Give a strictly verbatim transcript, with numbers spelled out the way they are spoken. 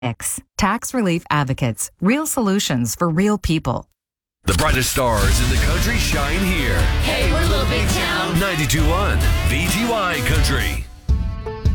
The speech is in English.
Tax Relief Advocates. Real solutions for real people. The brightest stars in the country shine here. Hey, we're Little Big Town. ninety-two point one V T Y Country.